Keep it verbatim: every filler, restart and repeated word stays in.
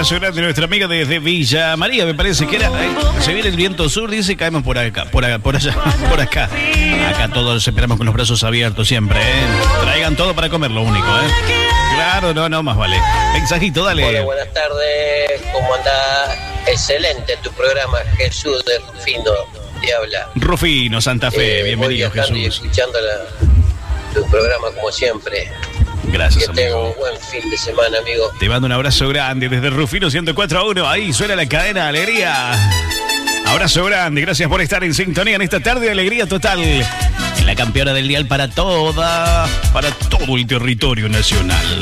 abrazo grande a nuestra amiga desde Villa María, me parece que era. Eh, se viene el viento sur, dice, caemos por acá, por acá, por allá, por acá. Acá todos esperamos con los brazos abiertos siempre, ¿eh? Traigan todo para comer, lo único, ¿eh? Claro, no, no, más vale. Mensajito, dale. Hola, buenas tardes. ¿Cómo anda? Excelente tu programa, Jesús de Rufino. Te habla. Rufino, Santa Fe, Eh, bienvenido, voy viajando Jesús. Y escuchando la, tu programa como siempre. Gracias, que amigo. tenga un buen fin de semana, amigo. Te mando un abrazo grande desde Rufino ciento cuatro a uno. Ahí suena la cadena Alegría. Abrazo grande, gracias por estar en sintonía en esta tarde de alegría total. En la campeona del dial para toda, para todo el territorio nacional.